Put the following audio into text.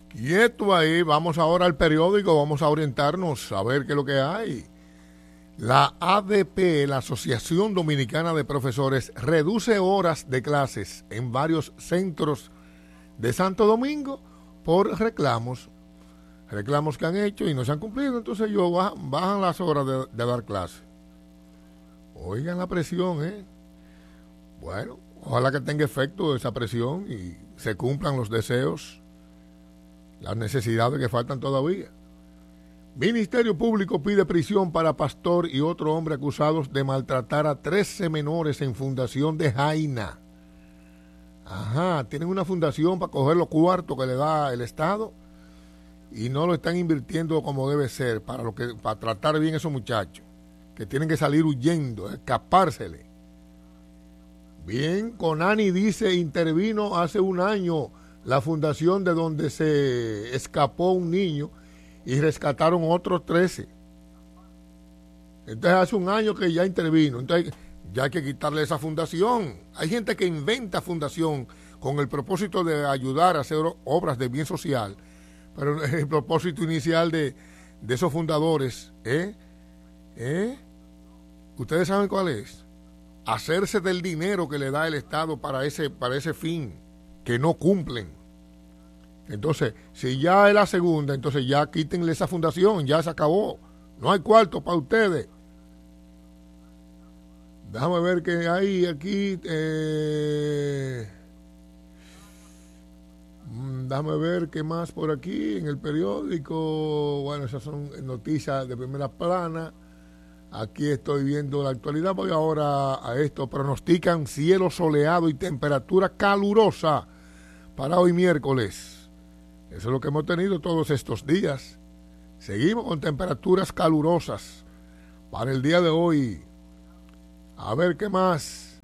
Quieto ahí, vamos ahora al periódico, vamos a orientarnos a ver qué es lo que hay. La ADP, la Asociación Dominicana de Profesores, reduce horas de clases en varios centros de Santo Domingo por reclamos que han hecho y no se han cumplido. Entonces ellos bajan las horas de dar clases. Oigan la presión, ¿eh? Bueno, ojalá que tenga efecto esa presión y se cumplan los deseos, las necesidades que faltan todavía. Ministerio Público pide prisión para pastor y otro hombre acusados de maltratar a 13 menores en Fundación de Jaina. Ajá, tienen una fundación para coger los cuartos que le da el Estado y no lo están invirtiendo como debe ser para tratar bien a esos muchachos que tienen que salir huyendo, escapársele. Bien, Conani dice, intervino hace un año la fundación de donde se escapó un niño y rescataron otros 13. Entonces hace un año que ya intervino. Entonces ya hay que quitarle esa fundación. Hay gente que inventa fundación con el propósito de ayudar a hacer obras de bien social, pero el propósito inicial de esos fundadores, ¿ustedes saben cuál es? Hacerse del dinero que le da el Estado para ese fin, que no cumplen. Entonces, si ya es la segunda, entonces ya quítenle esa fundación, ya se acabó. No hay cuarto para ustedes. Déjame ver qué hay aquí. Déjame ver qué más por aquí en el periódico. Bueno, esas son noticias de primera plana. Aquí estoy viendo la actualidad. Voy ahora a esto. Pronostican cielo soleado y temperatura calurosa para hoy miércoles. Eso es lo que hemos tenido todos estos días. Seguimos con temperaturas calurosas para el día de hoy. A ver qué más.